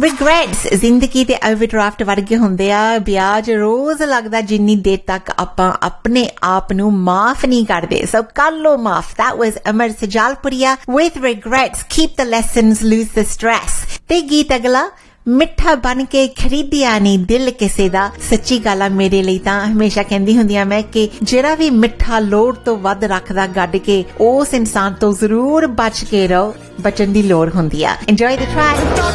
Regrets ਜ਼ਿੰਦਗੀ ਦੇ overdraft ਵਰਗੇ ਹੁੰਦੇ ਆ ਵਿਆਜ ਰੋਜ਼ ਲੱਗਦਾ ਜਿੰਨੀ ਦੇਰ ਤੱਕ ਆਪਾਂ ਆਪਣੇ ਆਪ ਨੂੰ ਮਾਫ ਨਹੀਂ ਕਰਦੇ ਸੋ ਕਰ ਲੋ ਮਾਫ that was Amar Sajalpuria with Regrets keep the lessons lose the stress ਤੇ ਗੀਤ ਅਗਲਾ ਮਿੱਠਾ ਬਣ ਕੇ ਖਰੀਦਿਆ ਨਹੀਂ ਦਿਲ ਕਿਸੇ ਦਾ ਸੱਚੀ ਗੱਲ ਆ ਮੇਰੇ ਲਈ ਤਾਂ ਹਮੇਸ਼ਾ ਕਹਿੰਦੀ ਹੁੰਦੀ ਆ ਮੈਂ ਕਿ ਜਿਹੜਾ ਵੀ ਮਿੱਠਾ ਲੋੜ ਤੋਂ ਵੱਧ ਰੱਖਦਾ ਗੱਡ ਕੇ ਉਸ ਇਨਸਾਨ ਤੋਂ ਜ਼ਰੂਰ ਬਚ ਕੇ ਰਹੋ ਬਚਣ ਦੀ ਲੋੜ ਹੁੰਦੀ ਆ enjoy the track